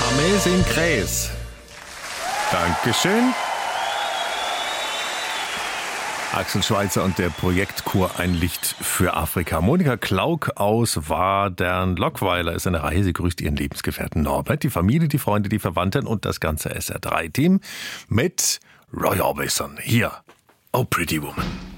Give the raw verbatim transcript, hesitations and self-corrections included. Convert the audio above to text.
Amazing Grace. Dankeschön. Axel Schweitzer und der Projektchor Ein Licht für Afrika. Monika Klauk aus Wadern-Lockweiler ist eine Reihe. Sie grüßt ihren Lebensgefährten Norbert, die Familie, die Freunde, die Verwandten und das ganze S R drei Team mit Roy Orbison. Hier, Oh Pretty Woman.